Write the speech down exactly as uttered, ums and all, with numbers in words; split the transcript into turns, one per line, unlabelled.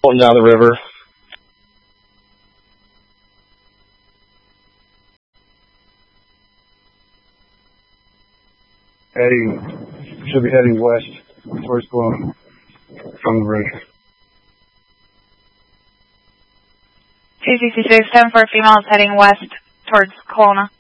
Pulling down the river. Heading, should be heading west towards Kelowna from the bridge.
two sixty-six, ten four female is heading west towards Kelowna.